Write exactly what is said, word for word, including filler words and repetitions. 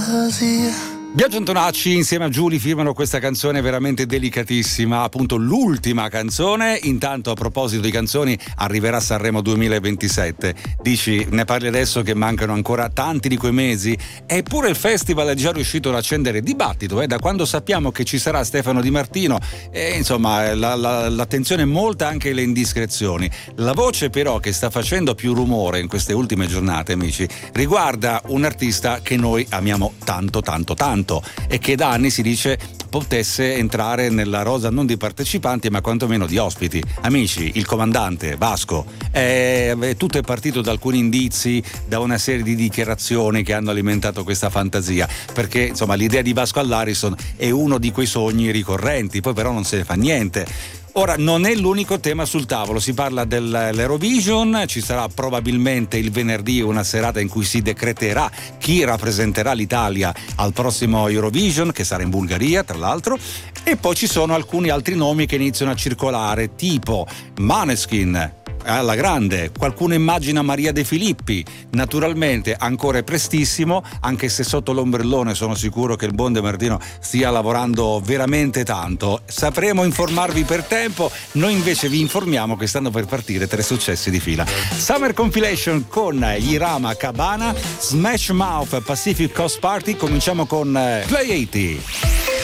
fantasia. Biagio Antonacci insieme a Giulia firmano questa canzone veramente delicatissima, appunto l'ultima canzone. Intanto, a proposito di canzoni, arriverà Sanremo duemilaventisette. Dici, ne parli adesso che mancano ancora tanti di quei mesi? Eppure il festival è già riuscito ad accendere dibattito, eh? Da quando sappiamo che ci sarà Stefano Di Martino, e insomma la, la, l'attenzione è molta, anche le indiscrezioni. La voce però che sta facendo più rumore in queste ultime giornate, amici, riguarda un artista che noi amiamo tanto tanto tanto e che da anni si dice potesse entrare nella rosa non di partecipanti ma quantomeno di ospiti. Amici, il comandante Vasco, è, tutto è partito da alcuni indizi, da una serie di dichiarazioni che hanno alimentato questa fantasia, perché insomma l'idea di Vasco all'Harrison è uno di quei sogni ricorrenti, poi però non se ne fa niente. Ora, non è l'unico tema sul tavolo, si parla dell'Eurovision, ci sarà probabilmente il venerdì una serata in cui si decreterà chi rappresenterà l'Italia al prossimo Eurovision, che sarà in Bulgaria tra l'altro, e poi ci sono alcuni altri nomi che iniziano a circolare, tipo Måneskin, alla grande, qualcuno immagina Maria De Filippi, naturalmente ancora è prestissimo, anche se sotto l'ombrellone sono sicuro che il buon De Martino stia lavorando veramente tanto. Sapremo informarvi per tempo, noi invece vi informiamo che stanno per partire tre successi di fila. Summer Compilation con gli Rama Cabana, Smash Mouth, Pacific Coast Party. Cominciamo con Play ottanta.